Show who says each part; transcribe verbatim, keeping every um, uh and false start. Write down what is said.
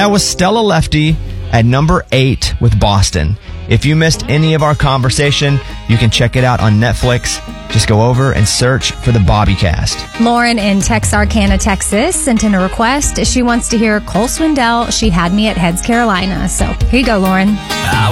Speaker 1: That was Stella Lefty at number eight with Boston. If you missed any of our conversation, you can check it out on Netflix. Just go over and search for the Bobbycast.
Speaker 2: Lauren in Texarkana, Texas sent in a request. She wants to hear Cole Swindell, She Had Me at Heads, Carolina. So here you go, Lauren.
Speaker 3: I